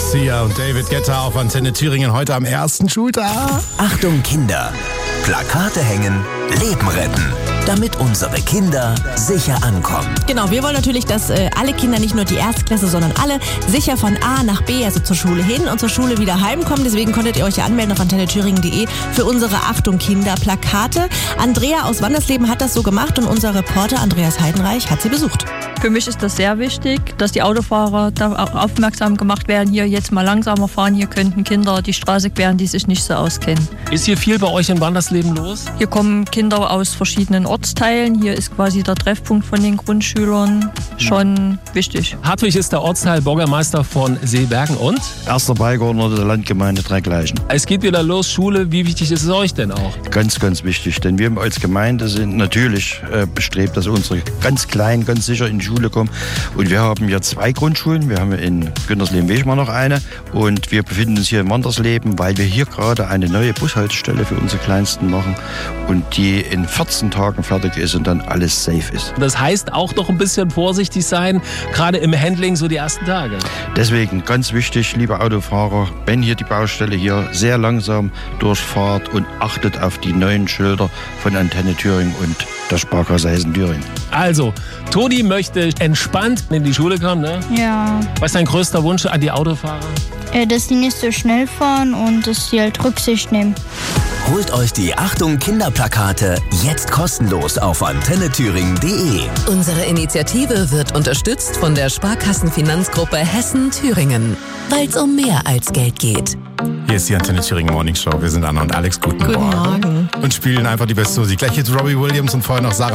Sia und David Guetta auf Antenne Thüringen heute am ersten Schultag. Achtung Kinder, Plakate hängen, Leben retten, damit unsere Kinder sicher ankommen. Genau, wir wollen natürlich, dass alle Kinder, nicht nur die Erstklasse, sondern alle sicher von A nach B, also zur Schule hin und zur Schule wieder heimkommen. Deswegen konntet ihr euch ja anmelden auf antennethüringen.de für unsere Achtung Kinder Plakate. Andrea aus Wandersleben hat das so gemacht und unser Reporter Andreas Heidenreich hat sie besucht. Für mich ist das sehr wichtig, dass die Autofahrer da aufmerksam gemacht werden, hier jetzt mal langsamer fahren, hier könnten Kinder die Straße queren, die sich nicht so auskennen. Ist hier viel bei euch in Wandersleben los? Hier kommen Kinder aus verschiedenen Ortsteilen, hier ist quasi der Treffpunkt von den Grundschülern, schon wichtig. Hartwig ist der Ortsteil Bürgermeister von Seebergen und? Erster Beigeordneter der Landgemeinde Dreigleichen. Es geht wieder los, Schule, wie wichtig ist es euch denn auch? Ganz, ganz wichtig, denn wir als Gemeinde sind natürlich bestrebt, dass unsere ganz Kleinen ganz sicher in die Schule kommen. Und wir haben hier 2 Grundschulen. Wir haben in Güntersleben-Wechmar noch eine. Und wir befinden uns hier in Wandersleben, weil wir hier gerade eine neue Bushaltestelle für unsere Kleinsten machen. Und die in 14 Tagen fertig ist und dann alles safe ist. Das heißt auch noch ein bisschen vorsichtig sein, gerade im Handling so die ersten Tage. Deswegen ganz wichtig, liebe Autofahrer, wenn hier die Baustelle hier sehr langsam durchfahrt und achtet auf die neuen Schilder von Antenne Thüringen und der Sparkasse Hessen-Thüringen. Also, Toni möchte entspannt in die Schule kommen, ne? Ja, Was ist dein größter Wunsch an die Autofahrer? dass die nicht so schnell fahren und dass die halt Rücksicht nehmen. Holt euch die Achtung Kinderplakate jetzt kostenlos auf antennethüringen.de. Unsere Initiative wird unterstützt von der Sparkassenfinanzgruppe Hessen-Thüringen, weil es um mehr als Geld geht. Hier ist die Antenne Thüringen Morning Show. Wir sind Anna und Alex. Guten Morgen. Und spielen einfach die beste Musik. Gleich jetzt Robbie Williams und vorher noch Sarah